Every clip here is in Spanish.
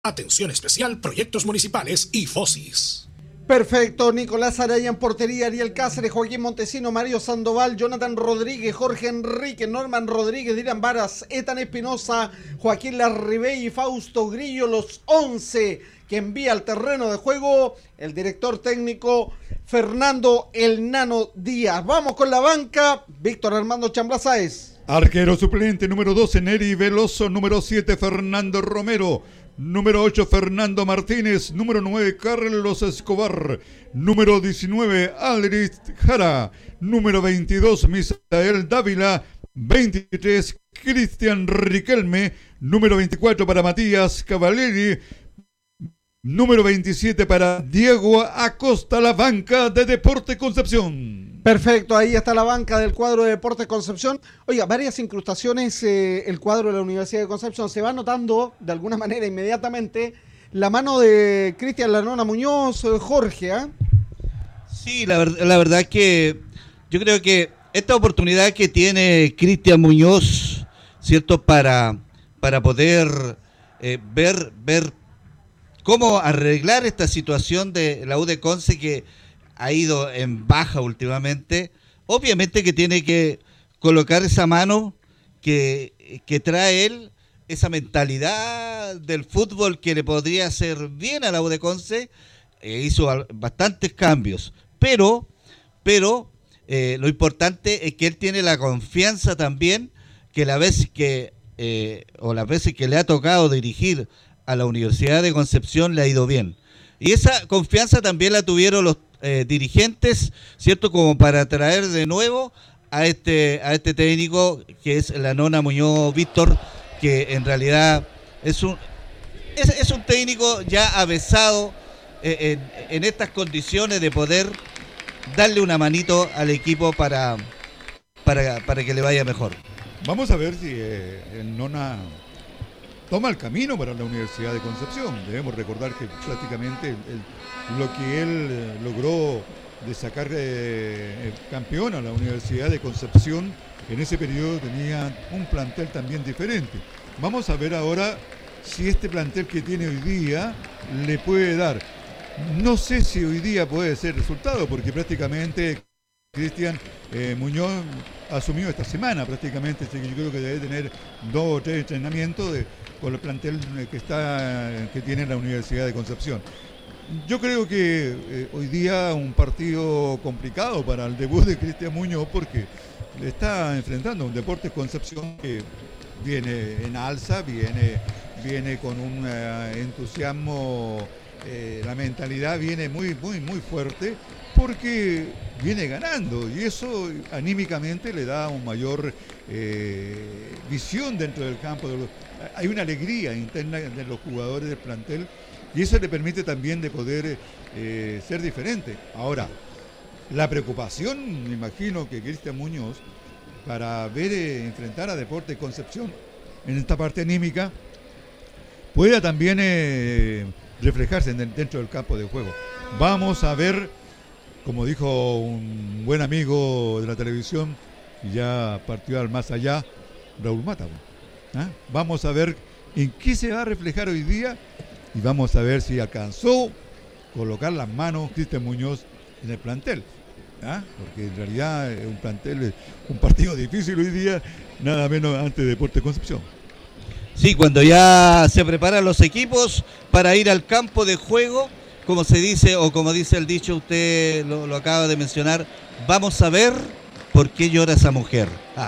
Atención especial, proyectos municipales y FOSIS. Perfecto, Nicolás Araya en portería, Ariel Cáceres, Joaquín Montesino, Mario Sandoval, Jonathan Rodríguez, Jorge Enrique, Norman Rodríguez, Dylan Varas, Ethan Espinosa, Joaquín Larribey y Fausto Grillo, los 11 que envía al terreno de juego el director técnico Fernando El Nano Díaz. Vamos con la banca, Víctor Armando Chambla Sáez. Arquero suplente número 12, Neri Veloso, número 7, Fernando Romero, número 8, Fernando Martínez, número 9, Carlos Escobar, número 19, Aldrich Jara, número 22, Misael Dávila, 23, Cristian Riquelme, número 24 para Matías Cavalieri, número 27 para Diego Acosta, la banca de Deportes Concepción. Perfecto, ahí está la banca del cuadro de Deportes Concepción. Oiga, varias incrustaciones, el cuadro de la Universidad de Concepción. Se va notando de alguna manera inmediatamente la mano de Cristian Lanona Muñoz, Jorge, ¿eh? Sí, la verdad que yo creo que esta oportunidad que tiene Cristian Muñoz, ¿cierto? Para poder ver cómo arreglar esta situación de la U de Conce, que ha ido en baja últimamente. Obviamente que tiene que colocar esa mano que trae él, esa mentalidad del fútbol que le podría hacer bien a la U de Conce. Hizo bastantes cambios, pero lo importante es que él tiene la confianza también, que las veces que le ha tocado dirigir a la Universidad de Concepción le ha ido bien. Y esa confianza también la tuvieron los dirigentes, ¿cierto? Como para traer de nuevo a este técnico que es Lanona Muñoz Víctor, que en realidad es un técnico ya avesado en estas condiciones de poder darle una manito al equipo para que le vaya mejor. Vamos a ver si el Nona toma el camino para la Universidad de Concepción. Debemos recordar que prácticamente lo que él logró de sacar campeón a la Universidad de Concepción, en ese periodo tenía un plantel también diferente. Vamos a ver ahora si este plantel que tiene hoy día le puede dar. No sé si hoy día puede ser resultado, porque prácticamente Cristian Muñoz asumió esta semana prácticamente, así que yo creo que debe tener 2 o 3 entrenamientos con el plantel que tiene la Universidad de Concepción. Yo creo que hoy día un partido complicado para el debut de Cristian Muñoz, porque le está enfrentando a un Deportes Concepción que viene en alza, viene con un entusiasmo, la mentalidad viene muy fuerte, porque viene ganando, y eso anímicamente le da un mayor visión dentro del campo. Hay una alegría interna de los jugadores del plantel, y eso le permite también de poder ser diferente. Ahora, la preocupación, me imagino que Cristian Muñoz, para ver enfrentar a Deportes Concepción en esta parte anímica, pueda también reflejarse dentro del campo de juego. Vamos a ver, como dijo un buen amigo de la televisión, y ya partió al más allá, Raúl Mata. Vamos a ver en qué se va a reflejar hoy día, y vamos a ver si alcanzó colocar las manos Cristian Muñoz en el plantel. Porque en realidad es un plantel, un partido difícil hoy día, nada menos ante Deportes Concepción. Sí, cuando ya se preparan los equipos para ir al campo de juego, como se dice, o como dice el dicho, usted lo acaba de mencionar, vamos a ver por qué llora esa mujer.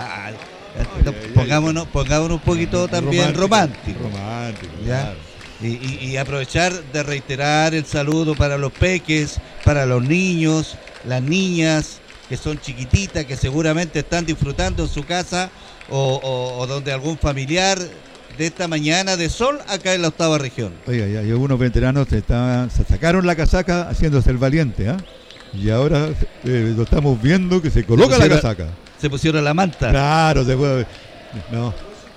Pongámonos un poquito también romántico. Claro. Y aprovechar de reiterar el saludo para los peques, para los niños, las niñas que son chiquititas, que seguramente están disfrutando en su casa o donde algún familiar de esta mañana de sol acá en la octava región. Oiga, ya algunos veteranos se sacaron la casaca haciéndose el valiente, y ahora lo estamos viendo que se coloca la casaca. Se pusieron la manta. Claro, se puede. No.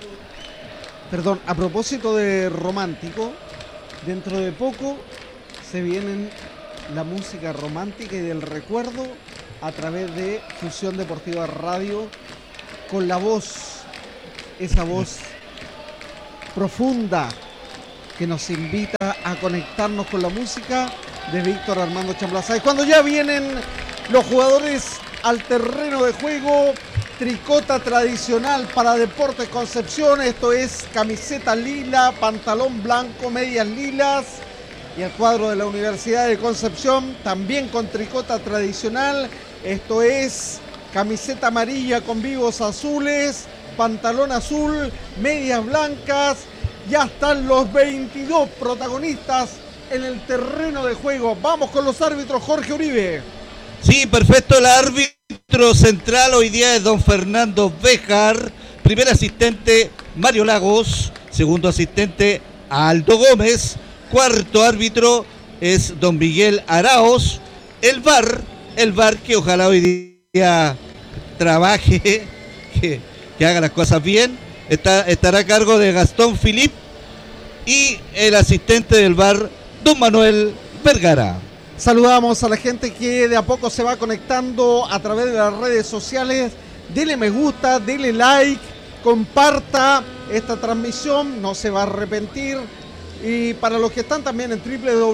Perdón, a propósito de romántico, dentro de poco se vienen la música romántica y del recuerdo a través de Fusión Deportiva Radio, con la voz, esa voz profunda que nos invita a conectarnos con la música de Víctor Armando Chamblaza. Y cuando ya vienen los jugadores al terreno de juego, tricota tradicional para Deportes Concepción, esto es camiseta lila, pantalón blanco, medias lilas, y el cuadro de la Universidad de Concepción también con tricota tradicional, esto es camiseta amarilla con vivos azules, pantalón azul, medias blancas. Ya están los 22 protagonistas en el terreno de juego. Vamos con los árbitros, Jorge Uribe. Sí, perfecto. El árbitro central hoy día es don Fernando Béjar. Primer asistente, Mario Lagos. Segundo asistente, Aldo Gómez. Cuarto árbitro es don Miguel Araos. El VAR que ojalá hoy día trabaje, que haga las cosas bien. Estará a cargo de Gastón Filip y el asistente del VAR, don Manuel Vergara. Saludamos a la gente que de a poco se va conectando a través de las redes sociales. Dele me gusta, dele like, comparta esta transmisión, no se va a arrepentir. Y para los que están también en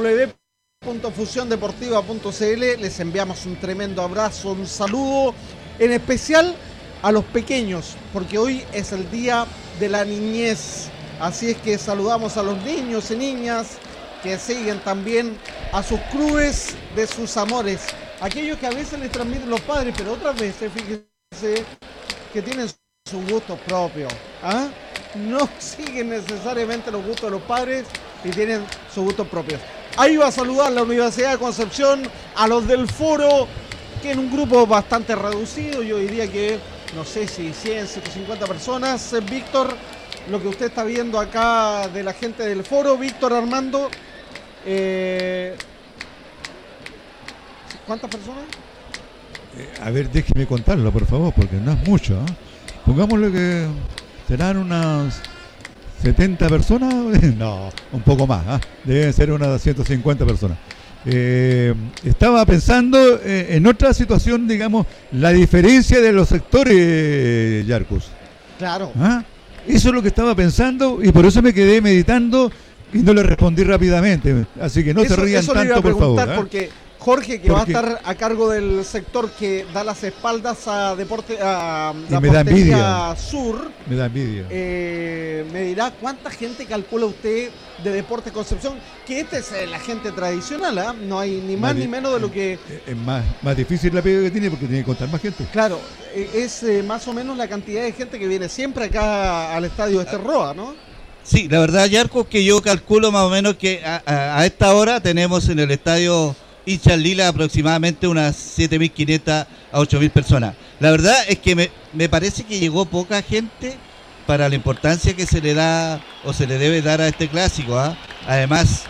www.fusiondeportiva.cl, les enviamos un tremendo abrazo, un saludo, en especial a los pequeños, porque hoy es el día de la niñez. Así es que saludamos a los niños y niñas que siguen también a sus clubes de sus amores. Aquellos que a veces les transmiten los padres, pero otras veces, fíjense, que tienen sus gustos propios. ¿Ah? No siguen necesariamente los gustos de los padres y tienen sus gustos propios. Ahí va a saludar la Universidad de Concepción, a los del foro, que en un grupo bastante reducido, yo diría que no sé si 100, 150 personas. Víctor, lo que usted está viendo acá de la gente del foro, Víctor Armando, ¿cuántas personas? A ver, déjeme contarlo, por favor, porque no es mucho, ¿eh? Pongámosle que serán unas 70 personas, no, un poco más, ¿eh? Deben ser unas 150 personas. Estaba pensando en otra situación, digamos, la diferencia de los sectores, Yarcus. Claro. ¿Ah? Eso es lo que estaba pensando y por eso me quedé meditando y no le respondí rápidamente. Así que no se rían tanto, por favor. Porque Jorge, que va a estar a cargo del sector que da las espaldas a Deporte, a la Portería Sur. Me da envidia. Me dirá cuánta gente calcula usted de Deportes Concepción, que este es la gente tradicional, ¿eh? No hay ni más ni menos de lo que... Es más difícil la pega que tiene porque tiene que contar más gente. Claro, es más o menos la cantidad de gente que viene siempre acá al estadio Esterroa, ¿no? Sí, la verdad, Yarco, que yo calculo más o menos que a esta hora tenemos en el estadio Hinchas Lila aproximadamente unas 7.500 a 8.000 personas. La verdad es que me parece que llegó poca gente para la importancia que se le da o se le debe dar a este clásico, ¿eh? Además,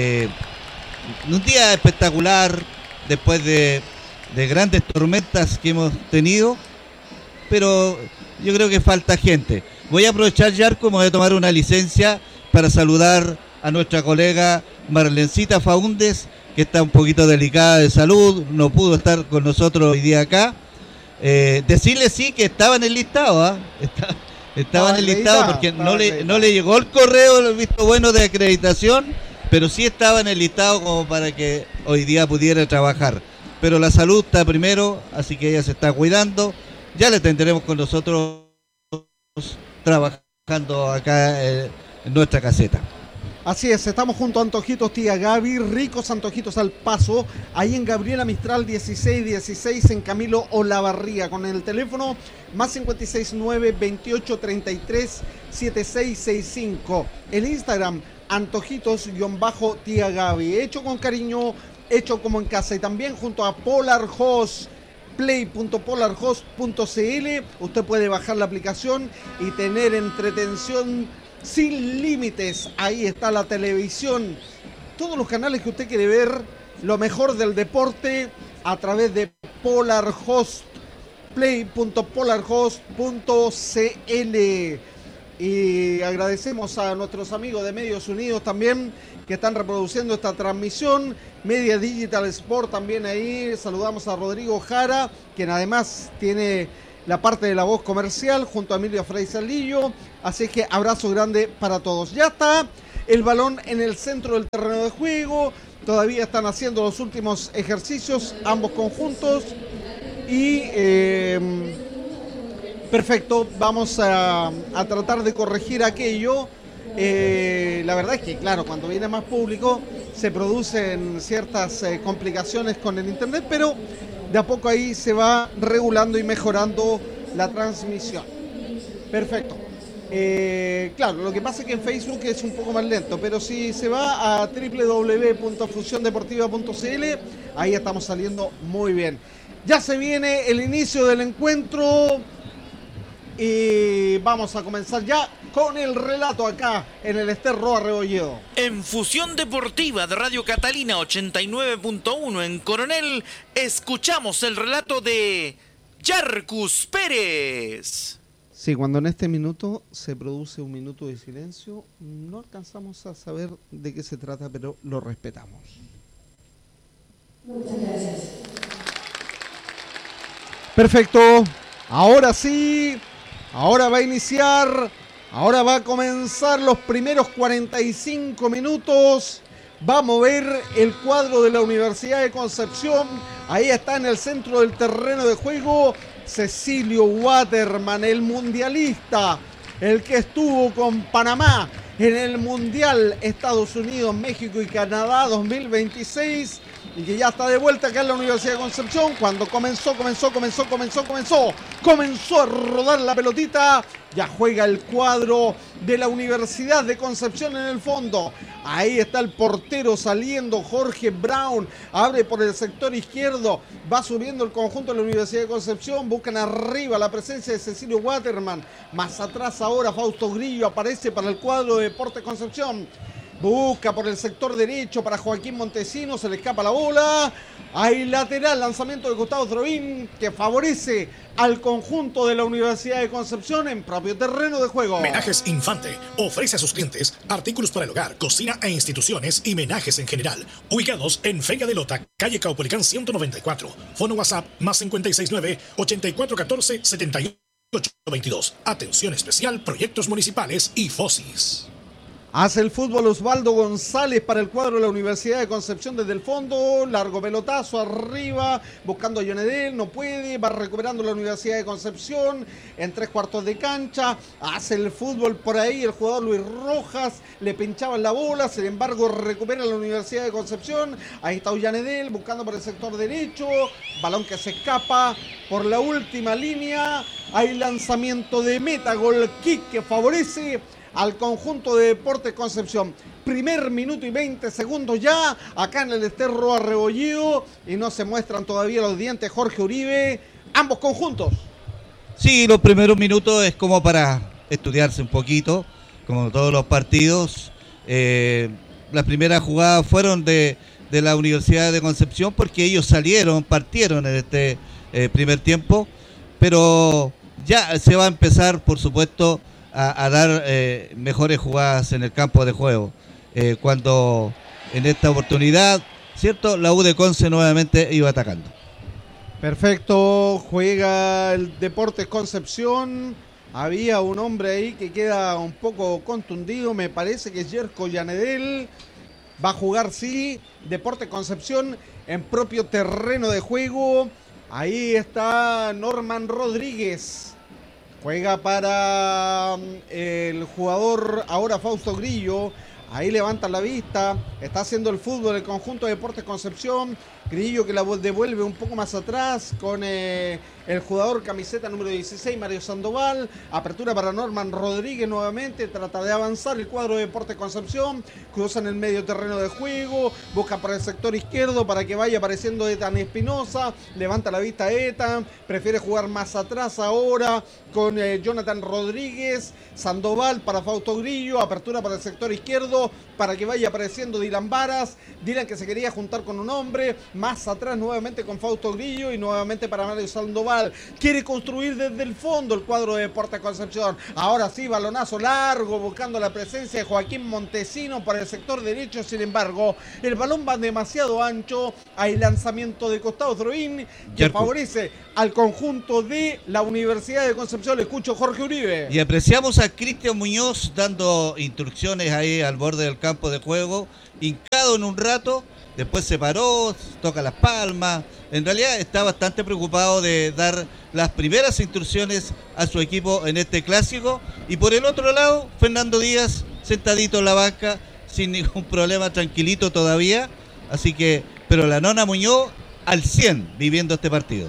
un día espectacular después de grandes tormentas que hemos tenido, pero yo creo que falta gente. Voy a aprovechar, Yarco, me voy a tomar una licencia para saludar a nuestra colega Marlencita Faúndez, que está un poquito delicada de salud, no pudo estar con nosotros hoy día acá. Decirle sí que estaba en el listado, ¿eh? Estaba en el listado porque no le llegó el correo, el visto bueno de acreditación, pero sí estaba en el listado como para que hoy día pudiera trabajar. Pero la salud está primero, así que ella se está cuidando. Ya le tendremos con nosotros trabajando acá en nuestra caseta. Así es, estamos junto a Antojitos Tía Gaby, ricos antojitos al paso, ahí en Gabriela Mistral 1616 en Camilo Olavarría, con el teléfono más 569-2833-7665. El Instagram, antojitos-tía Gaby, hecho con cariño, hecho como en casa. Y también junto a Polar Host, play.polarhost.cl, usted puede bajar la aplicación y tener entretención sin límites. Ahí está la televisión, todos los canales que usted quiere ver, lo mejor del deporte a través de Polar Host, play.polarhost.cl. Y agradecemos a nuestros amigos de Medios Unidos también que están reproduciendo esta transmisión. Media Digital Sport también ahí. Saludamos a Rodrigo Jara, quien además tiene la parte de la voz comercial junto a Emilio Frey Salillo. Así que abrazo grande para todos. Ya está el balón en el centro del terreno de juego. Todavía están haciendo los últimos ejercicios ambos conjuntos. Y perfecto, vamos a tratar de corregir aquello. La verdad es que, claro, cuando viene más público se producen ciertas complicaciones con el internet, pero de a poco ahí se va regulando y mejorando la transmisión. Perfecto. Claro, lo que pasa es que en Facebook es un poco más lento, pero si se va a www.fusiondeportiva.cl, ahí estamos saliendo muy bien. Ya se viene el inicio del encuentro y vamos a comenzar ya con el relato acá en el Ester Roa Rebolledo. En Fusión Deportiva de Radio Catalina 89.1 en Coronel, escuchamos el relato de Yarcus Pérez. Sí, cuando en este minuto se produce un minuto de silencio, no alcanzamos a saber de qué se trata, pero lo respetamos. Muchas gracias. Perfecto, ahora sí, ahora va a iniciar, ahora va a comenzar los primeros 45 minutos. Va a mover el cuadro de la Universidad de Concepción. Ahí está en el centro del terreno de juego Cecilio Waterman, el mundialista, el que estuvo con Panamá en el Mundial Estados Unidos, México y Canadá 2026 y que ya está de vuelta acá en la Universidad de Concepción. Cuando comenzó a rodar la pelotita, ya juega el cuadro de la Universidad de Concepción en el fondo. Ahí está el portero saliendo, Jorge Brown, abre por el sector izquierdo, va subiendo el conjunto de la Universidad de Concepción, buscan arriba la presencia de Cecilio Waterman, más atrás ahora Fausto Grillo aparece para el cuadro de Deportes Concepción. Busca por el sector derecho para Joaquín Montesinos, se le escapa la bola. Hay lateral, lanzamiento de Gustavo Throbín que favorece al conjunto de la Universidad de Concepción en propio terreno de juego. Menajes Infante ofrece a sus clientes artículos para el hogar, cocina e instituciones y menajes en general. Ubicados en Feria de Lota, calle Caupolicán 194. Fono WhatsApp más 569-8414-7822. Atención especial, proyectos municipales y FOSIS. Hace el fútbol Osvaldo González para el cuadro de la Universidad de Concepción desde el fondo. Largo pelotazo arriba, buscando a Yonedel, no puede. Va recuperando la Universidad de Concepción en 3/4 de cancha. Hace el fútbol por ahí el jugador Luis Rojas. Le pinchaban la bola, sin embargo recupera la Universidad de Concepción. Ahí está Ollanedel buscando por el sector derecho. Balón que se escapa por la última línea. Hay lanzamiento de meta, gol kick que favorece al conjunto de Deportes Concepción. Primer minuto y 20 segundos ya, acá en el Ester Roa Rebolledo, y no se muestran todavía los dientes Jorge Uribe, ambos conjuntos. Sí, los primeros minutos es como para estudiarse un poquito, como todos los partidos. Las primeras jugadas fueron de la Universidad de Concepción porque ellos partieron en este primer tiempo, pero ya se va a empezar, por supuesto, a dar mejores jugadas en el campo de juego. Cuando en esta oportunidad, ¿cierto? La U de Conce nuevamente iba atacando. Perfecto, juega el Deportes Concepción. Había un hombre ahí que queda un poco contundido, me parece que es Yerko Llanedel. Va a jugar, sí, Deportes Concepción en propio terreno de juego. Ahí está Norman Rodríguez. Juega para el jugador ahora Fausto Grillo. Ahí levanta la vista. Está haciendo el fútbol el conjunto de Deportes Concepción. Grillo que la devuelve un poco más atrás con el jugador camiseta número 16, Mario Sandoval. Apertura para Norman Rodríguez nuevamente. Trata de avanzar el cuadro de Deportes Concepción. Cruza en el medio terreno de juego. Busca por el sector izquierdo para que vaya apareciendo Ethan Espinosa. Levanta la vista Ethan. Prefiere jugar más atrás ahora con Jonathan Rodríguez. Sandoval para Fausto Grillo. Apertura para el sector izquierdo para que vaya apareciendo Dylan Varas. Dylan que se quería juntar con un hombre. Más atrás nuevamente con Fausto Grillo y nuevamente para Mario Sandoval. Quiere construir desde el fondo el cuadro de Deportes Concepción. Ahora sí, balonazo largo buscando la presencia de Joaquín Montesino para el sector derecho. Sin embargo, el balón va demasiado ancho. Hay lanzamiento de costado Throbín que favorece al conjunto de la Universidad de Concepción. Le escucho Jorge Uribe. Y apreciamos a Cristian Muñoz dando instrucciones ahí al borde borde del campo de juego, hincado en un rato, después se paró, toca las palmas. En realidad está bastante preocupado de dar las primeras instrucciones a su equipo en este clásico. Y por el otro lado, Fernando Díaz sentadito en la banca, sin ningún problema, tranquilito todavía. Así que, pero la Nona Muñoz al 100 viviendo este partido.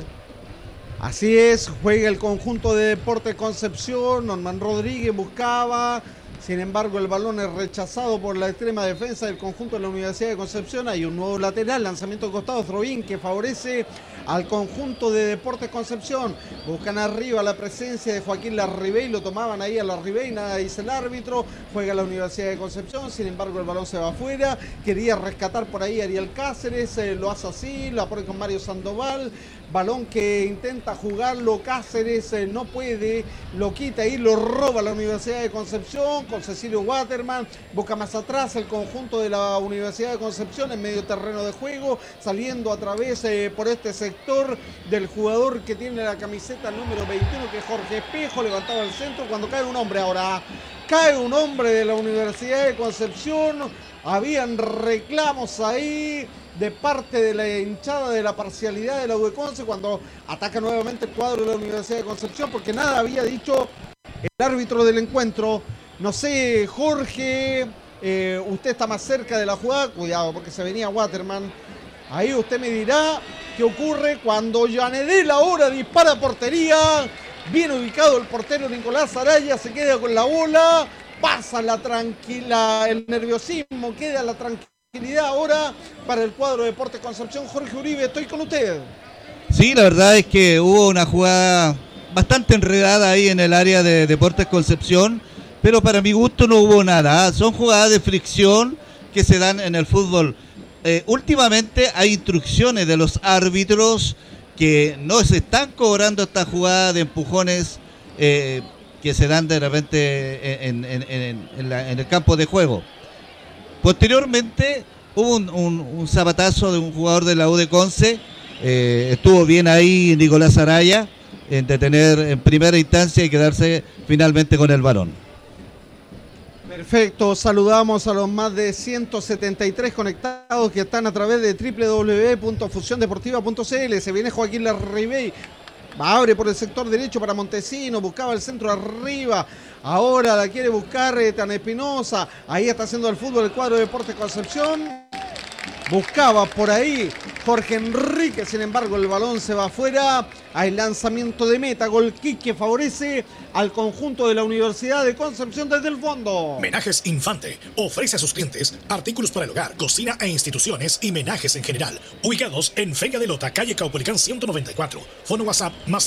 Así es, juega el conjunto de Deportes Concepción. Norman Rodríguez buscaba, sin embargo el balón es rechazado por la extrema defensa del conjunto de la Universidad de Concepción. Hay un nuevo lateral, lanzamiento de costado, throw-in que favorece al conjunto de Deportes Concepción. Buscan arriba la presencia de Joaquín Larribey, lo tomaban ahí a Larribey, nada dice el árbitro. Juega la Universidad de Concepción, sin embargo el balón se va afuera. Quería rescatar por ahí Ariel Cáceres, lo hace así, lo pone con Mario Sandoval. Balón que intenta jugarlo Cáceres, no puede, lo quita y lo roba la Universidad de Concepción con Cecilio Waterman. Busca más atrás el conjunto de la Universidad de Concepción en medio terreno de juego, saliendo a través por este sector del jugador que tiene la camiseta número 21, que es Jorge Espejo, levantado al centro cuando cae un hombre ahora. Cae un hombre de la Universidad de Concepción, habían reclamos ahí de parte de la hinchada de la parcialidad de la U de Conce cuando ataca nuevamente el cuadro de la Universidad de Concepción, porque nada había dicho el árbitro del encuentro. No sé, Jorge, usted está más cerca de la jugada, cuidado porque se venía Waterman. Ahí usted me dirá qué ocurre cuando Yanedel ahora dispara a portería. Bien ubicado el portero Nicolás Araya, se queda con la bola, pasa la tranquila, el nerviosismo, queda la tranquilidad ahora para el cuadro de Deportes Concepción. Jorge Uribe, estoy con usted. Sí, la verdad es que hubo una jugada bastante enredada ahí en el área de Deportes Concepción, pero para mi gusto no hubo nada. Son jugadas de fricción que se dan en el fútbol. Últimamente hay instrucciones de los árbitros que no se están cobrando esta jugada de empujones que se dan de repente en el campo de juego. Posteriormente hubo un zapatazo de un jugador de la U de Conce, estuvo bien ahí Nicolás Araya en detener en primera instancia y quedarse finalmente con el balón. Perfecto, saludamos a los más de 173 conectados que están a través de www.fusiondeportiva.cl. Se viene Joaquín Larribey, abre por el sector derecho para Montesino, buscaba el centro arriba, ahora la quiere buscar Tan Espinosa, ahí está haciendo el fútbol el cuadro de Deportes Concepción. Buscaba por ahí Jorge Enrique, sin embargo el balón se va afuera. Hay lanzamiento de meta, gol kick que favorece al conjunto de la Universidad de Concepción desde el fondo. Menajes Infante ofrece a sus clientes artículos para el hogar, cocina e instituciones y menajes en general. Ubicados en Vega de Lota, calle Caupolicán 194. Fono WhatsApp más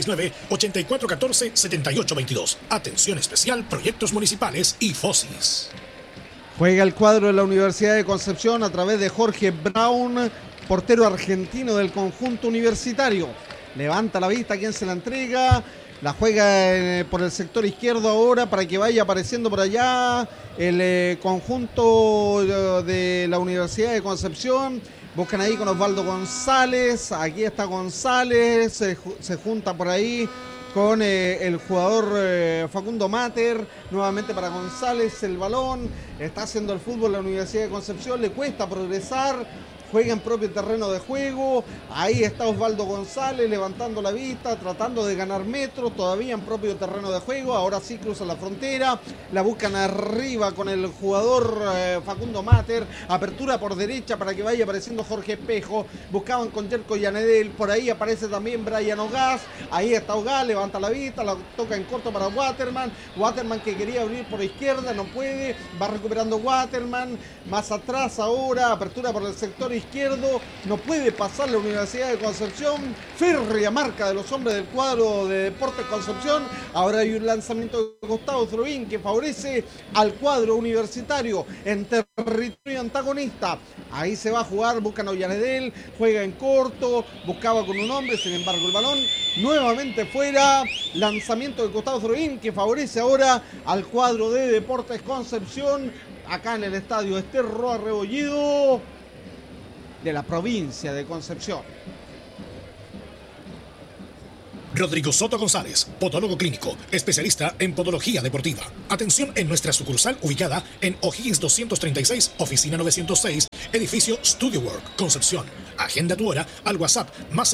569-8414-7822. Atención especial, proyectos municipales y FOSIS. Juega el cuadro de la Universidad de Concepción a través de Jorge Brown, portero argentino del conjunto universitario. Levanta la vista, quien se la entrega, la juega por el sector izquierdo ahora para que vaya apareciendo por allá el conjunto de la Universidad de Concepción. Buscan ahí con Osvaldo González, aquí está González, se junta por ahí con el jugador Facundo Mater, nuevamente para González el balón, está haciendo el fútbol la Universidad de Concepción, le cuesta progresar, juega en propio terreno de juego, ahí está Osvaldo González levantando la vista, tratando de ganar metros, todavía en propio terreno de juego, ahora sí cruza la frontera, la buscan arriba con el jugador Facundo Mater, apertura por derecha para que vaya apareciendo Jorge Espejo, buscaban con Jerko Yanedel, por ahí aparece también Brian Ogaz, ahí está Ogaz, levanta la vista, la toca en corto para Waterman que quería abrir por izquierda, no puede, va recuperando Waterman, más atrás ahora, apertura por el sector izquierdo, no puede pasar la Universidad de Concepción, férrea marca de los hombres del cuadro de Deportes Concepción, ahora hay un lanzamiento de costado throw-in que favorece al cuadro universitario en territorio antagonista, ahí se va a jugar, buscan a Ollanedel, juega en corto, buscaba con un hombre, sin embargo el balón nuevamente fuera, lanzamiento de costado throw-in que favorece ahora al cuadro de Deportes Concepción, acá en el estadio Ester Roa Rebolledo de la provincia de Concepción. Rodrigo Soto González, podólogo clínico, especialista en podología deportiva. Atención en nuestra sucursal ubicada en O'Higgins 236, oficina 906, edificio Studio Work, Concepción. Agenda tu hora al WhatsApp más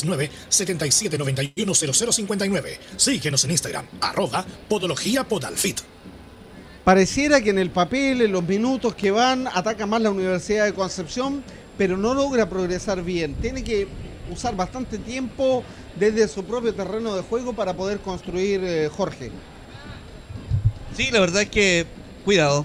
569-7791-0059. Síguenos en Instagram, @podologiapodalfit. Pareciera que en el papel, en los minutos que van, ataca más la Universidad de Concepción, pero no logra progresar bien. Tiene que usar bastante tiempo desde su propio terreno de juego para poder construir, Jorge. Sí, la verdad es que, cuidado.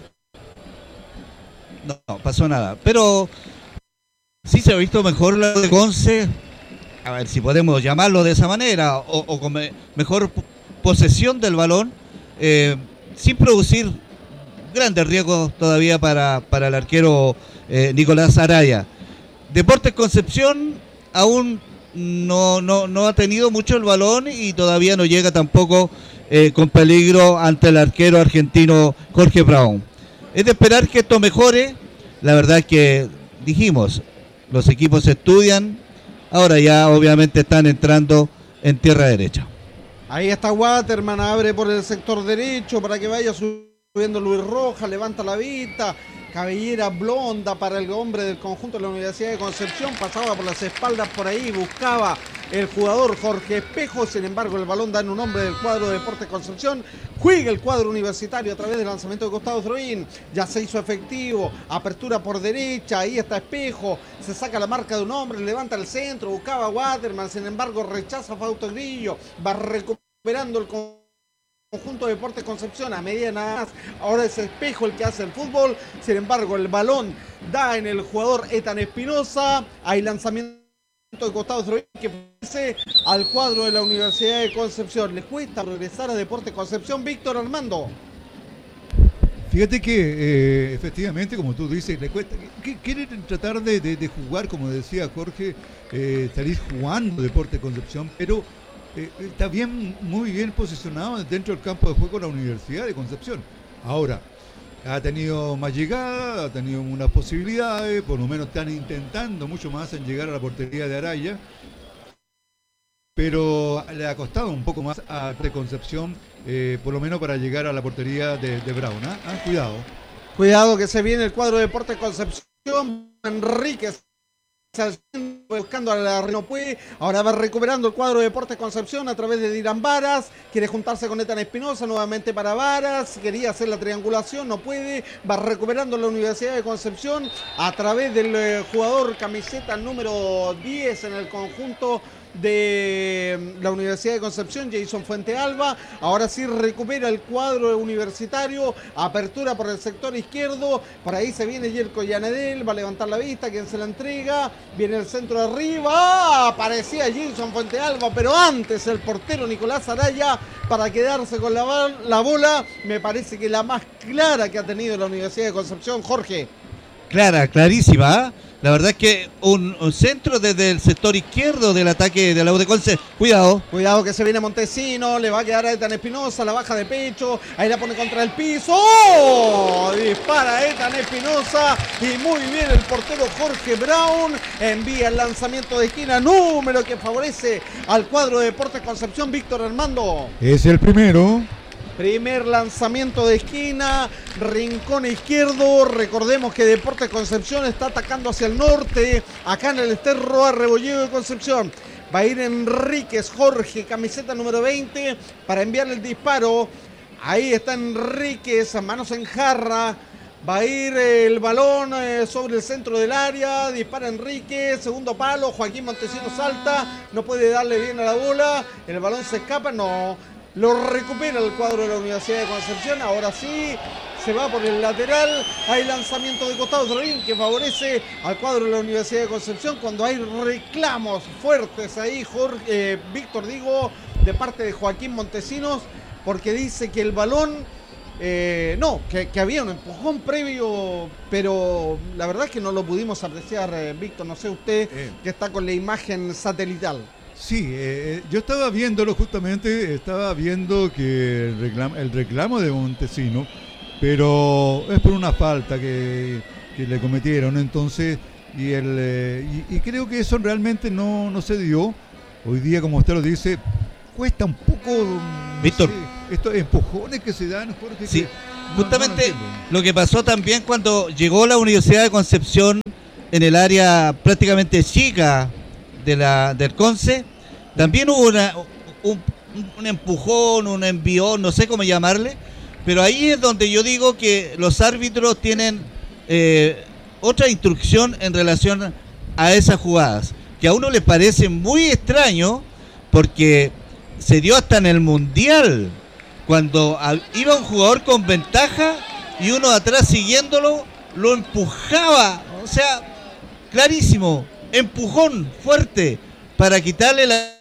No pasó nada. Pero sí se ha visto mejor la de Conce, a ver si podemos llamarlo de esa manera, o con mejor posesión del balón, sin producir grandes riesgos todavía para el arquero Nicolás Araya. Deportes Concepción aún no ha tenido mucho el balón y todavía no llega tampoco con peligro ante el arquero argentino Jorge Brown. Es de esperar que esto mejore. La verdad es que dijimos, los equipos estudian, ahora ya obviamente están entrando en tierra derecha. Ahí está Waterman, abre por el sector derecho para que vaya subiendo Luis Rojas, levanta la vista, cabellera blonda para el hombre del conjunto de la Universidad de Concepción, pasaba por las espaldas por ahí, buscaba el jugador Jorge Espejo, sin embargo el balón da en un hombre del cuadro de Deportes Concepción, juega el cuadro universitario a través del lanzamiento de Gustavo Throín, ya se hizo efectivo, apertura por derecha, ahí está Espejo, se saca la marca de un hombre, levanta el centro, buscaba a Waterman, sin embargo rechaza a Fausto Grillo, va recuperando el conjunto de Deportes Concepción a medida nada más. Ahora es Espejo el que hace el fútbol. Sin embargo, el balón da en el jugador Ethan Espinosa. Hay lanzamiento de Gustavo Throín que pase al cuadro de la Universidad de Concepción. Le cuesta progresar a Deportes Concepción, Víctor Armando. Fíjate que efectivamente, como tú dices, le cuesta. Quieren tratar de jugar, como decía Jorge, salir jugando Deportes Concepción, pero está muy bien posicionado dentro del campo de juego de la Universidad de Concepción. Ahora, ha tenido más llegada, ha tenido unas posibilidades, por lo menos están intentando mucho más en llegar a la portería de Araya, pero le ha costado un poco más a Concepción, por lo menos para llegar a la portería de Brown. Cuidado que se viene el cuadro de Deportes Concepción. Enríquez buscando a la no puede, ahora va recuperando el cuadro de Deportes Concepción a través de Dylan Varas, quiere juntarse con Ethan Espinosa nuevamente para Varas, quería hacer la triangulación, no puede, va recuperando la Universidad de Concepción a través del jugador camiseta número 10 en el conjunto de la Universidad de Concepción, Jason Fuentealba. Ahora sí recupera el cuadro universitario, apertura por el sector izquierdo, por ahí se viene Yerko Yanedel, va a levantar la vista, quien se la entrega, viene el centro de arriba, aparecía Jason Fuentealba, pero antes el portero Nicolás Araya para quedarse con la bola, me parece que la más clara que ha tenido la Universidad de Concepción, Jorge. Clarísima, ¿eh? La verdad es que un centro desde el sector izquierdo del ataque de la U de Conce. Cuidado que se viene Montesino, le va a quedar a Ethan Espinosa, la baja de pecho, ahí la pone contra el piso. ¡Oh! Dispara Ethan Espinosa y muy bien el portero Jorge Brown, envía el lanzamiento de esquina, número que favorece al cuadro de Deportes Concepción, Víctor Armando. Es el primero. Primer lanzamiento de esquina, rincón izquierdo. Recordemos que Deportes Concepción está atacando hacia el norte, acá en el Esterro a Rebolledo de Concepción. Va a ir Enríquez Jorge, camiseta número 20, para enviarle el disparo. Ahí está Enríquez, manos en jarra. Va a ir el balón sobre el centro del área, dispara Enríquez, segundo palo, Joaquín Montesino salta, no puede darle bien a la bola, el balón se escapa, no. Lo recupera el cuadro de la Universidad de Concepción. Ahora sí, se va por el lateral. Hay lanzamiento de Gustavo Throín que favorece al cuadro de la Universidad de Concepción cuando hay reclamos fuertes ahí, Víctor, de parte de Joaquín Montesinos, porque dice que el balón, que había un empujón previo, pero la verdad es que no lo pudimos apreciar, Víctor, no sé usted, que está con la imagen satelital. Sí, yo estaba viéndolo justamente, estaba viendo que el reclamo de Montesino, pero es por una falta que le cometieron, entonces, y creo que eso realmente no se dio. Hoy día, como usted lo dice, cuesta un poco, Víctor, estos empujones que se dan, Jorge. Sí, no justamente entiendo. lo que pasó también cuando llegó la Universidad de Concepción en el área prácticamente chica del Conce, también hubo un empujón, un envión, no sé cómo llamarle, pero ahí es donde yo digo que los árbitros tienen otra instrucción en relación a esas jugadas, que a uno le parece muy extraño, porque se dio hasta en el Mundial, cuando iba un jugador con ventaja y uno de atrás siguiéndolo, lo empujaba, o sea, clarísimo, empujón fuerte para quitarle la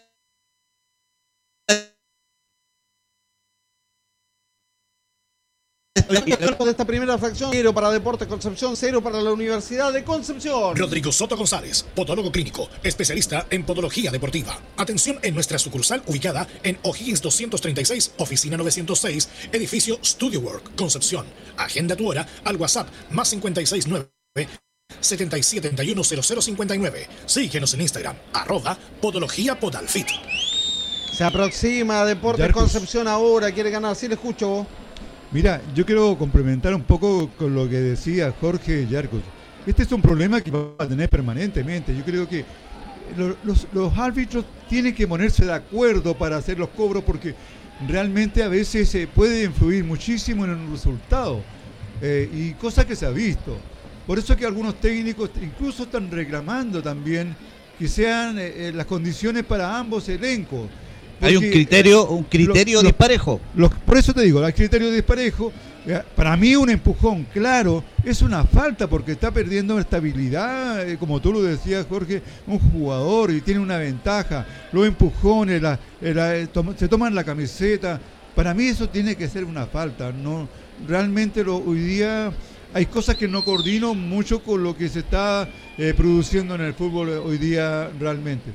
de esta primera fracción, 0 para Deportes Concepción, 0 para la Universidad de Concepción. Rodrigo Soto González, podólogo clínico, especialista en podología deportiva. Atención en nuestra sucursal ubicada en O'Higgins 236, oficina 906, edificio Studio Work, Concepción. Agenda tu hora al WhatsApp +569 77710059. Síguenos en Instagram, @podología_podalfit. Se aproxima Deportes Yarcus. Concepción ahora, quiere ganar, sí le escucho. Mira, yo quiero complementar un poco con lo que decía Jorge Yarcus. Este es un problema que va a tener permanentemente. Yo creo que los árbitros tienen que ponerse de acuerdo para hacer los cobros, porque realmente a veces se puede influir muchísimo en el resultado, y cosa que se ha visto. Por eso es que algunos técnicos incluso están reclamando también que sean las condiciones para ambos elencos. Hay un criterio disparejo. Por eso te digo, el criterio disparejo, para mí un empujón claro es una falta, porque está perdiendo estabilidad, como tú lo decías, Jorge, un jugador y tiene una ventaja. Los empujones, se toman la camiseta. Para mí eso tiene que ser una falta. No, realmente hoy día hay cosas que no coordino mucho con lo que se está produciendo en el fútbol hoy día realmente.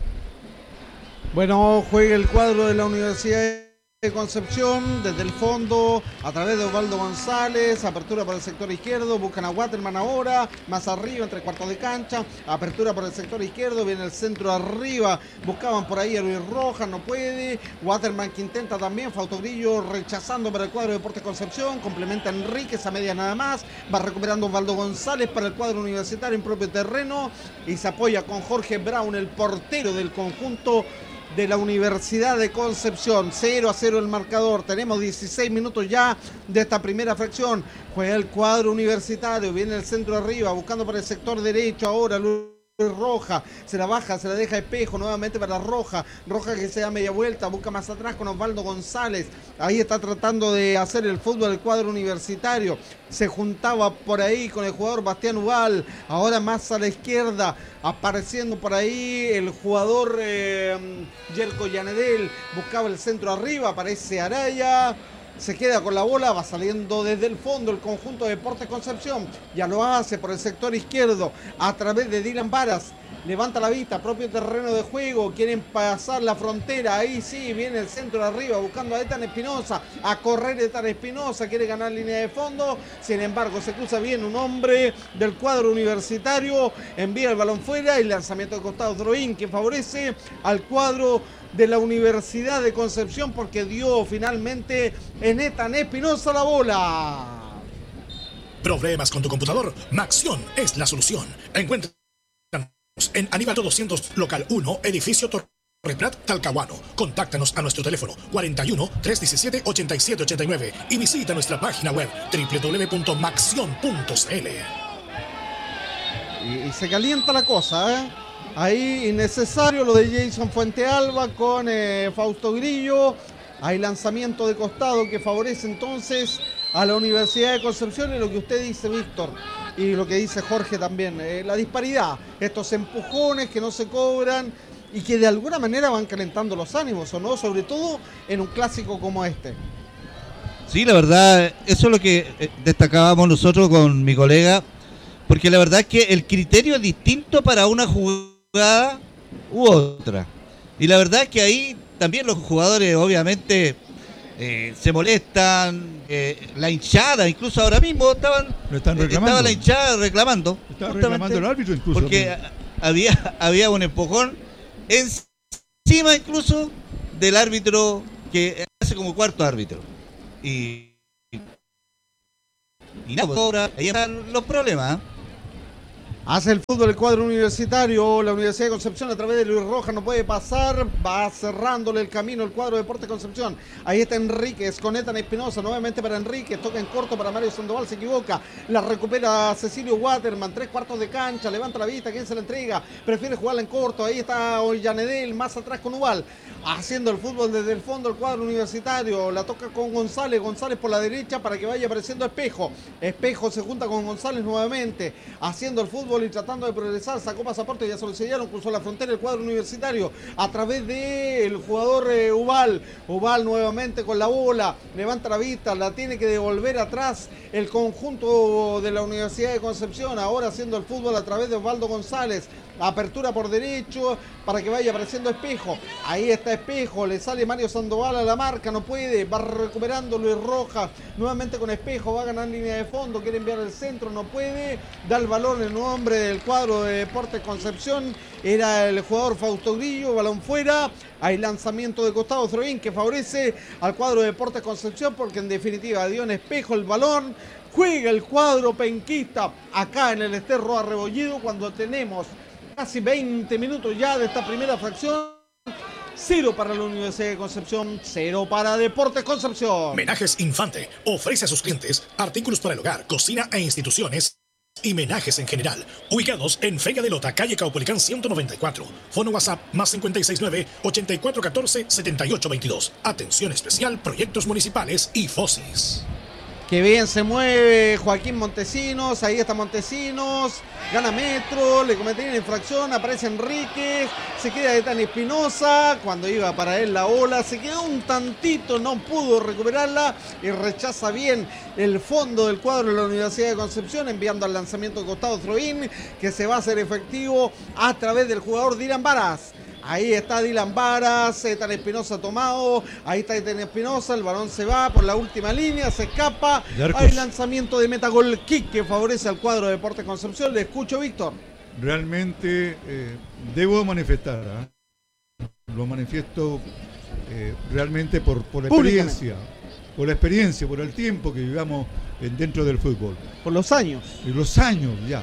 Bueno, juega el cuadro de la Universidad de Concepción desde el fondo a través de Osvaldo González, apertura por el sector izquierdo, buscan a Waterman ahora, más arriba entre cuartos de cancha, apertura por el sector izquierdo, viene el centro arriba, buscaban por ahí a Luis Rojas, no puede, Waterman que intenta también, Fausto Grillo rechazando para el cuadro de Deportes Concepción, complementa a Enríquez a media nada más, va recuperando Osvaldo González para el cuadro universitario en propio terreno y se apoya con Jorge Brown, el portero del conjunto de la Universidad de Concepción. 0-0 el marcador. Tenemos 16 minutos ya de esta primera fracción. Juega el cuadro universitario. Viene el centro arriba, buscando por el sector derecho ahora Luis Roja, se la baja, se la deja Espejo, nuevamente para Roja que se da media vuelta, busca más atrás con Osvaldo González, ahí está tratando de hacer el fútbol del cuadro universitario, se juntaba por ahí con el jugador Bastián Ubal, ahora más a la izquierda, apareciendo por ahí el jugador Yerko Yanedel, buscaba el centro arriba, aparece Araya, se queda con la bola, va saliendo desde el fondo el conjunto de Deportes Concepción, ya lo hace por el sector izquierdo a través de Dylan Varas, levanta la vista, propio terreno de juego, quieren pasar la frontera, ahí sí, viene el centro de arriba buscando a Ethan Espinosa, a correr Ethan Espinosa, quiere ganar línea de fondo, sin embargo se cruza bien un hombre del cuadro universitario, envía el balón fuera y lanzamiento de costado Droin que favorece al cuadro de la Universidad de Concepción porque dio finalmente en Ethan Espinosa la bola. ¿Problemas con tu computador? Maxion es la solución. Encuéntranos en Aníbal 200, local 1, edificio Torre Prat, Talcahuano. Contáctanos a nuestro teléfono 41 317 8789 y visita nuestra página web www.maxion.cl. Y se calienta la cosa, ¿eh? Ahí innecesario lo de Jason Fuentealba con Fausto Grillo. Hay lanzamiento de costado que favorece entonces a la Universidad de Concepción y lo que usted dice, Víctor, y lo que dice Jorge también, la disparidad, estos empujones que no se cobran y que de alguna manera van calentando los ánimos, ¿o no? Sobre todo en un clásico como este. Sí, la verdad, eso es lo que destacábamos nosotros con mi colega, porque la verdad es que el criterio es distinto para una jugada u otra. Y la verdad es que ahí también los jugadores obviamente se molestan, la hinchada, incluso ahora mismo estaba la hinchada reclamando. Estaba reclamando el árbitro incluso. Porque había un empujón encima incluso del árbitro que hace como cuarto árbitro. Y nada, pues, ahora ahí están los problemas. Hace el fútbol el cuadro universitario, la Universidad de Concepción a través de Luis Rojas no puede pasar, va cerrándole el camino el cuadro de Deportes Concepción. Ahí está Enríquez con Ethan Espinosa, nuevamente para Enríquez, toca en corto para Mario Sandoval, se equivoca, la recupera Cecilio Waterman, 3/4 de cancha, levanta la vista, ¿quién se la entrega? Prefiere jugarla en corto, ahí está Ollanedel, más atrás con Ubal, haciendo el fútbol desde el fondo el cuadro universitario, la toca con González, González por la derecha para que vaya apareciendo Espejo, Espejo se junta con González nuevamente, haciendo el fútbol y tratando de progresar, sacó pasaporte, ya se lo sellaron, cruzó la frontera el cuadro universitario a través del jugador Ubal, Ubal nuevamente con la bola, levanta la vista, la tiene que devolver atrás el conjunto de la Universidad de Concepción, ahora haciendo el fútbol a través de Osvaldo González, apertura por derecho para que vaya apareciendo Espejo, ahí está Espejo, le sale Mario Sandoval a la marca, no puede, va recuperando Luis Rojas, nuevamente con Espejo, va a ganar línea de fondo, quiere enviar el centro, no puede, da el balón el nombre del cuadro de Deportes Concepción, era el jugador Fausto Grillo, balón fuera, hay lanzamiento de costado Throvín que favorece al cuadro de Deportes Concepción porque en definitiva dio en Espejo el balón, juega el cuadro penquista acá en el Ester Roa Rebollido cuando tenemos casi 20 minutos ya de esta primera fracción. 0 para la Universidad de Concepción, 0 para Deportes Concepción. Menajes Infante ofrece a sus clientes artículos para el hogar, cocina e instituciones y menajes en general, ubicados en Feria de Lota, calle Caupolicán 194. Fono WhatsApp más 569-8414-7822. Atención especial, proyectos municipales y FOSIS. Que bien se mueve Joaquín Montesinos, ahí está Montesinos, gana metro, le cometen una infracción, aparece Enríquez, se queda de Ethan Espinosa, cuando iba para él la ola, se quedó un tantito, no pudo recuperarla y rechaza bien el fondo del cuadro de la Universidad de Concepción, enviando al lanzamiento de costado Throvín, que se va a hacer efectivo a través del jugador Dylan Varas. Ahí está Dylan Varas, Ethan Espinosa tomado, ahí está Ethan Espinosa, el balón se va por la última línea, se escapa, hay lanzamiento de Metagol Kick que favorece al cuadro de Deportes Concepción, le escucho Víctor. Realmente debo manifestar, lo manifiesto realmente por la experiencia, por el tiempo que vivamos dentro del fútbol. Por los años. Y los años ya.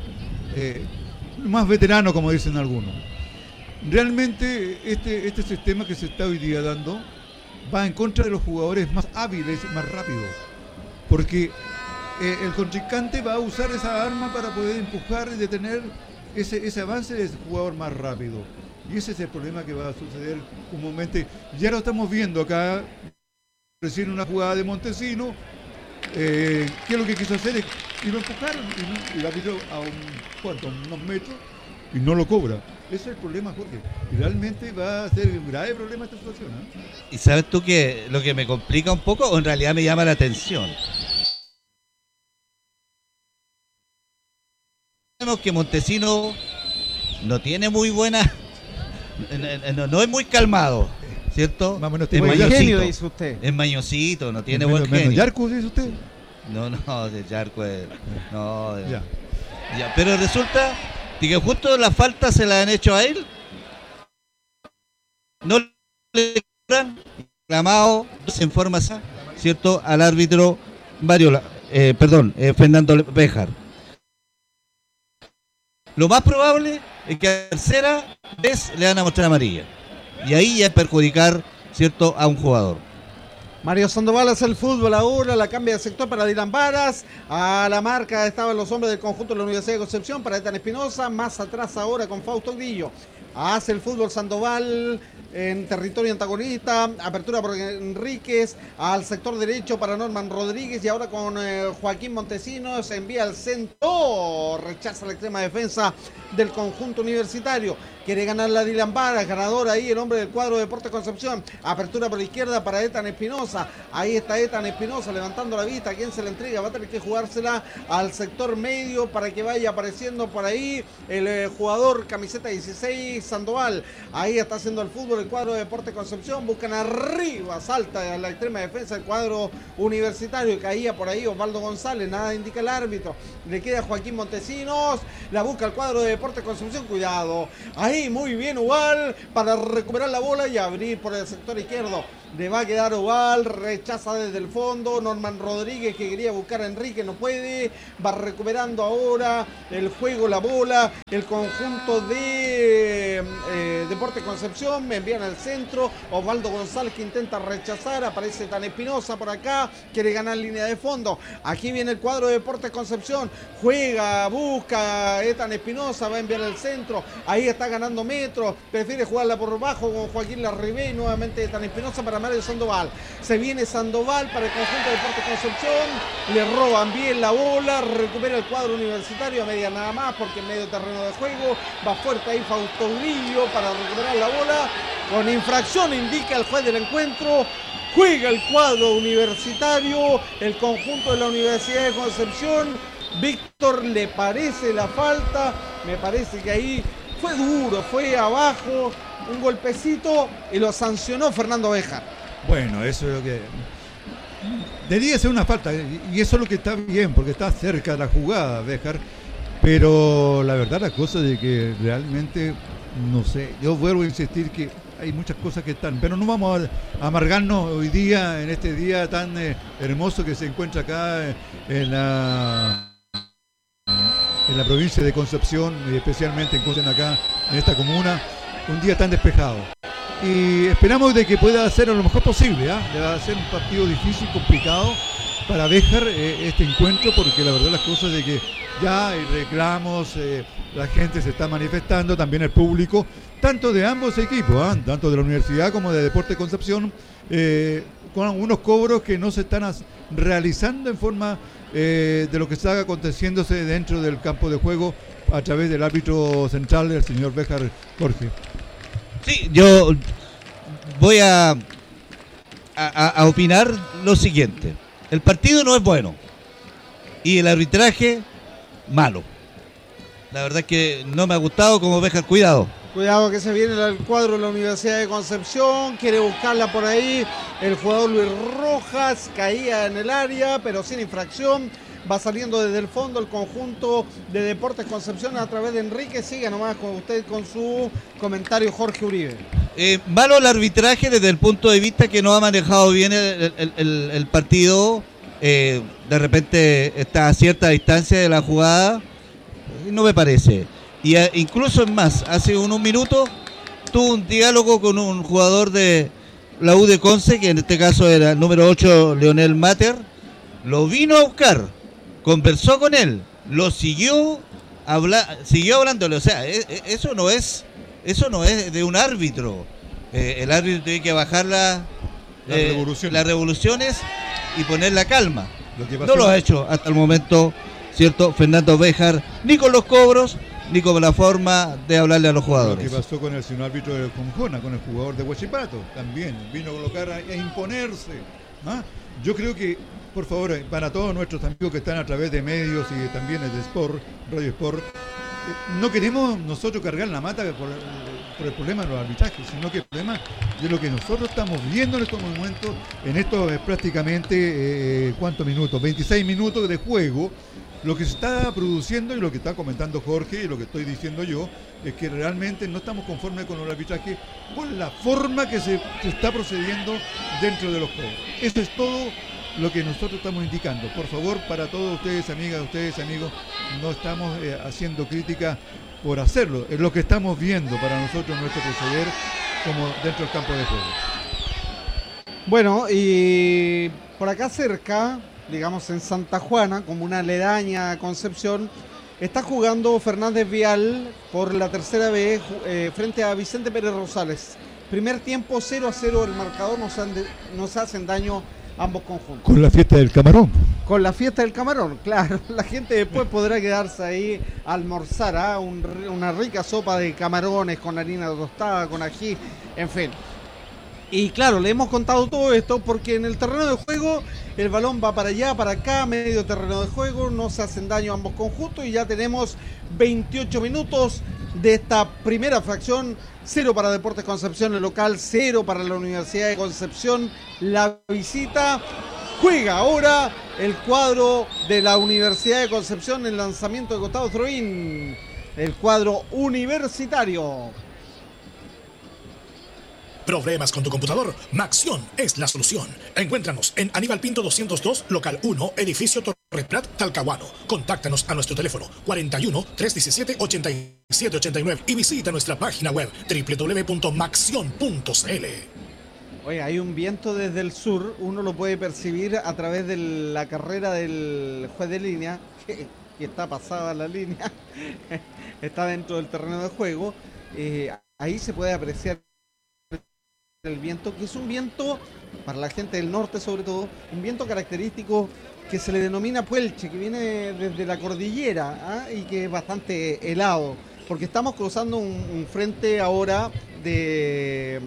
Más veterano como dicen algunos. Realmente este sistema que se está hoy día dando va en contra de los jugadores más hábiles y más rápidos, porque el contrincante va a usar esa arma para poder empujar y detener ese avance de ese jugador más rápido, y ese es el problema que va a suceder comúnmente. Ya lo estamos viendo acá, recién una jugada de Montesino, que lo que quiso hacer es, y lo empujaron, y la tiró a unos metros, y no lo cobra. Ese es el problema, Jorge. Y realmente va a ser un grave problema esta situación. Y sabes tú que lo que me complica un poco, o en realidad me llama la atención. Sabemos que Montesino no tiene muy buena, no es muy calmado, ¿cierto? Más o menos es mañosito, dice usted. Es mañosito, no tiene buen genio. ¿Yarco dice usted? No, de Yarco es... No, ya. Pero resulta que justo la falta se la han hecho a él, no le cobran, reclamado en forma, ¿cierto?, al árbitro Fernando Béjar. Lo más probable es que a la tercera vez le van a mostrar amarilla, y ahí ya es perjudicar, ¿cierto?, a un jugador. Mario Sandoval hace el fútbol ahora, la cambia de sector para Dylan Varas, a la marca estaban los hombres del conjunto de la Universidad de Concepción para Ethan Espinosa, más atrás ahora con Fausto Grillo. Hace el fútbol Sandoval en territorio antagonista, apertura por Enríquez, al sector derecho para Norman Rodríguez y ahora con Joaquín Montesinos, envía al centro, rechaza la extrema defensa del conjunto universitario, quiere ganar la Dylan Varas, ganador ahí el hombre del cuadro de Deportes Concepción, apertura por la izquierda para Ethan Espinosa, Espinosa. Ahí está Ethan Espinosa levantando la vista. ¿A quién se la entrega? Va a tener que jugársela al sector medio para que vaya apareciendo por ahí el jugador camiseta 16, Sandoval. Ahí está haciendo el fútbol el cuadro de Deportes Concepción. Buscan arriba, salta a la extrema defensa el cuadro universitario. Caía por ahí Osvaldo González, nada indica el árbitro. Le queda Joaquín Montesinos. La busca el cuadro de Deportes Concepción. Cuidado. Ahí muy bien Ubal para recuperar la bola y abrir por el sector izquierdo. Le va a quedar Ubal, rechaza desde el fondo. Norman Rodríguez que quería buscar a Enrique, no puede. Va recuperando ahora el juego, la bola. El conjunto de Deportes Concepción. Me envían al centro. Osvaldo González que intenta rechazar. Aparece Tan Espinosa por acá. Quiere ganar línea de fondo. Aquí viene el cuadro de Deportes Concepción. Juega, busca Ethan Espinosa. Va a enviar al centro. Ahí está ganando metros. Prefiere jugarla por bajo con Joaquín Larribey. Nuevamente Ethan Espinosa para Mario Sandoval. Se viene Sandoval para el conjunto de Deportes Concepción. Le roban bien la bola. Recupera el cuadro universitario a media nada más porque en medio terreno de juego. Va fuerte ahí Fausto Grillo para recuperar la bola. Con infracción indica el juez del encuentro. Juega el cuadro universitario. El conjunto de la Universidad de Concepción. Víctor, ¿le parece la falta? Me parece que ahí fue duro, fue abajo. Un golpecito y lo sancionó Fernando Béjar. Bueno, eso es lo que... Debería ser una falta, y eso es lo que está bien, porque está cerca de la jugada, Béjar. Pero la verdad la cosa de que realmente, no sé, yo vuelvo a insistir que hay muchas cosas que están, pero no vamos a amargarnos hoy día, en este día tan hermoso que se encuentra acá en la provincia de Concepción, y especialmente en acá, en esta comuna. Un día tan despejado y esperamos de que pueda hacer lo mejor posible, ¿eh? Va a ser un partido difícil, complicado para Béjar este encuentro, porque la verdad las cosas de que ya hay reclamos, la gente se está manifestando, también el público, tanto de ambos equipos, tanto de la Universidad como de Deportes Concepción, con unos cobros que no se están realizando en forma de lo que está aconteciéndose dentro del campo de juego a través del árbitro central, el señor Béjar Jorge. Sí, yo voy a opinar lo siguiente. El partido no es bueno y el arbitraje malo. La verdad es que no me ha gustado como Béjar. Cuidado. Cuidado que se viene el cuadro de la Universidad de Concepción. Quiere buscarla por ahí. El jugador Luis Rojas caía en el área, pero sin infracción. Va saliendo desde el fondo el conjunto de Deportes Concepción a través de Enrique. Siga nomás con usted con su comentario, Jorge Uribe. Malo el arbitraje desde el punto de vista que no ha manejado bien el partido. De repente está a cierta distancia de la jugada. No me parece. Y incluso es más, hace unos minutos tuvo un diálogo con un jugador de la U de Conce, que en este caso era el número 8, Leonel Mater. Lo vino a buscar. Conversó con él, lo siguió hablándole, o sea, eso no es de un árbitro. El árbitro tiene que bajar las revoluciones y poner la calma. No lo ha hecho hasta el momento, cierto, Fernando Béjar, ni con los cobros, ni con la forma de hablarle a los jugadores. Lo que pasó con el señor árbitro de Conjona, con el jugador de Huachipato, también vino a colocar a imponerse. Yo creo que, por favor, para todos nuestros amigos que están a través de medios y también de Sport, Radio Sport, no queremos nosotros cargar la mata por el problema de los arbitrajes, sino que el problema de lo que nosotros estamos viendo en estos momentos, en estos prácticamente, ¿cuántos minutos? 26 minutos de juego. Lo que se está produciendo y lo que está comentando Jorge y lo que estoy diciendo yo es que realmente no estamos conformes con el arbitraje por la forma que se está procediendo dentro de los juegos. Eso es todo lo que nosotros estamos indicando. Por favor, para todos ustedes, amigas, ustedes, amigos, no estamos haciendo crítica por hacerlo. Es lo que estamos viendo para nosotros, nuestro proceder como dentro del campo de juego. Bueno, y por acá cerca, digamos en Santa Juana, como una aledaña a Concepción, está jugando Fernández Vial por la tercera vez frente a Vicente Pérez Rosales. Primer tiempo 0-0 el marcador, nos hacen daño ambos conjuntos. Con la fiesta del camarón. Con la fiesta del camarón, claro. La gente después podrá quedarse ahí a almorzar, una rica sopa de camarones con harina tostada, con ají, en fin. Y claro, le hemos contado todo esto porque en el terreno de juego el balón va para allá, para acá, medio terreno de juego, no se hacen daño ambos conjuntos y ya tenemos 28 minutos de esta primera fracción. 0 para Deportes Concepción, el local, 0 para la Universidad de Concepción, la visita. Juega ahora el cuadro de la Universidad de Concepción, el lanzamiento de costado throw-in, el cuadro universitario. ¿Problemas con tu computador? Maxion es la solución. Encuéntranos en Aníbal Pinto 202, local 1, edificio Torre Prat, Talcahuano. Contáctanos a nuestro teléfono 41 317 8789 y visita nuestra página web www.maxion.cl. Oye, hay un viento desde el sur, uno lo puede percibir a través de la carrera del juez de línea, que está pasada la línea, está dentro del terreno de juego. Ahí se puede apreciar el viento, que es un viento, para la gente del norte sobre todo, un viento característico que se le denomina puelche, que viene desde la cordillera, y que es bastante helado, porque estamos cruzando un frente ahora de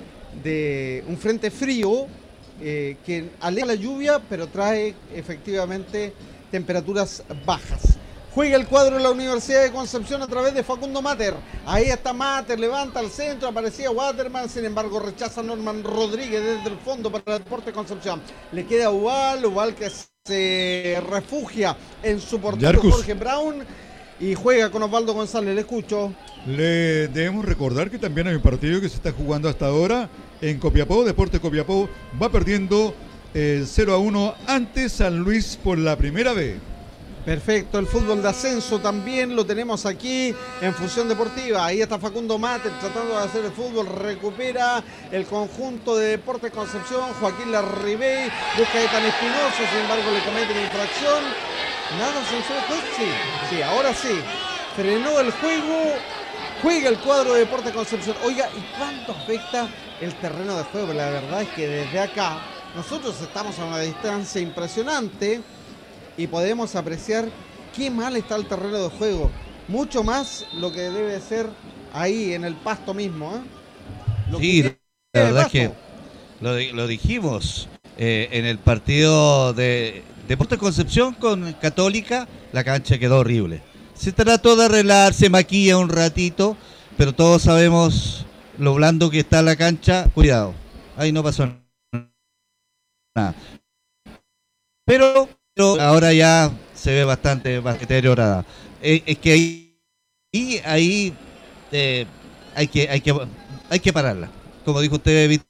un frente frío que aleja la lluvia, pero trae efectivamente temperaturas bajas. Juega el cuadro de la Universidad de Concepción a través de Facundo Mater. Ahí está Mater, levanta al centro, aparecía Waterman, sin embargo rechaza Norman Rodríguez desde el fondo para el Deportes Concepción. Le queda Ubal que se refugia en su portero Jorge Brown y juega con Osvaldo González. Le escucho. Le debemos recordar que también hay un partido que se está jugando hasta ahora en Copiapó. Deportes Copiapó va perdiendo 0-1 ante San Luis por la primera vez. Perfecto, el fútbol de ascenso también lo tenemos aquí en Fusión Deportiva. Ahí está Facundo Mater tratando de hacer el fútbol, recupera el conjunto de Deportes Concepción. Joaquín Larribey busca a Ethan Espinosa, sin embargo le cometen infracción. Nada censura, pues sí, ahora sí. Frenó el juego, juega el cuadro de Deportes Concepción. Oiga, ¿y cuánto afecta el terreno de juego? La verdad es que desde acá nosotros estamos a una distancia impresionante y podemos apreciar qué mal está el terreno de juego. Mucho más lo que debe ser ahí en el pasto mismo. Sí, la verdad es que lo dijimos en el partido de Deportes Concepción con Católica, la cancha quedó horrible. Se trató de arreglar, se maquilla un ratito, pero todos sabemos lo blando que está la cancha. Cuidado, ahí no pasó nada. Pero ahora ya se ve bastante deteriorada. Es que ahí hay que pararla. Como dijo usted,